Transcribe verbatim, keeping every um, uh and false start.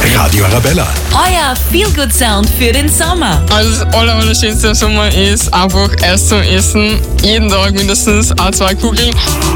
Radio Arabella. Euer Feel-Good-Sound für den Sommer. Also das aller, allerschönste im Sommer ist einfach Eis zum Essen. Jeden Tag mindestens ein, zwei Kugeln.